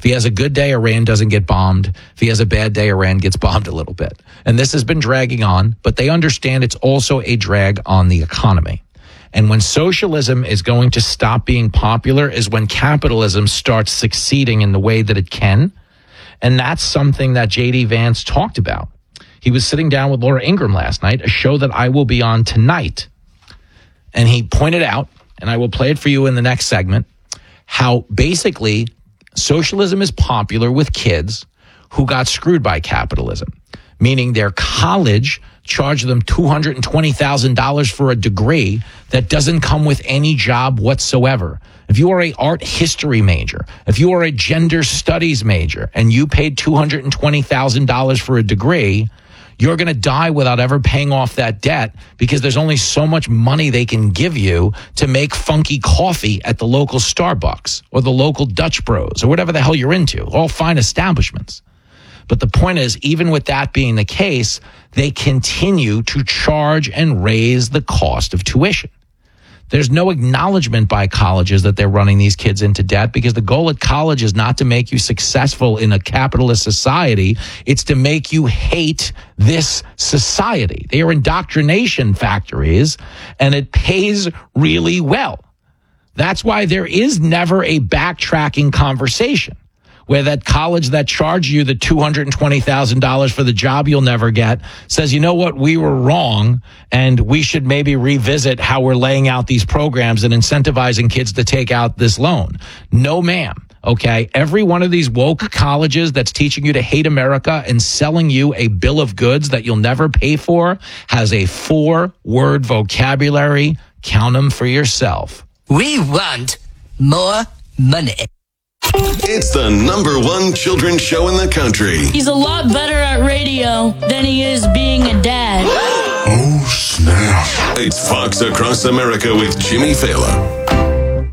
he has a good day, Iran doesn't get bombed. If he has a bad day, Iran gets bombed a little bit. And this has been dragging on, but they understand it's also a drag on the economy. And when socialism is going to stop being popular is when capitalism starts succeeding in the way that it can. And that's something that J.D. Vance talked about. He was sitting down with Laura Ingraham last night, a show that I will be on tonight. And he pointed out, and I will play it for you in the next segment, how basically socialism is popular with kids who got screwed by capitalism, meaning their college charged them $220,000 for a degree that doesn't come with any job whatsoever. If you are an art history major, if you are a gender studies major, and you paid $220,000 for a degree, you're going to die without ever paying off that debt because there's only so much money they can give you to make funky coffee at the local Starbucks or the local Dutch Bros or whatever the hell you're into, all fine establishments. But the point is, even with that being the case, they continue to charge and raise the cost of tuition. There's no acknowledgement by colleges that they're running these kids into debt because the goal at college is not to make you successful in a capitalist society. It's to make you hate this society. They are indoctrination factories, and it pays really well. That's why there is never a backtracking conversation where that college that charged you the $220,000 for the job you'll never get says, you know what, we were wrong, and we should maybe revisit how we're laying out these programs and incentivizing kids to take out this loan. No, ma'am. Okay, every one of these woke colleges that's teaching you to hate America and selling you a bill of goods that you'll never pay for has a 4-word vocabulary. Count them for yourself. We want more money. It's the #1 children's show in the country. He's a lot better at radio than he is being a dad. Oh, snap. It's Fox Across America with Jimmy Fallon.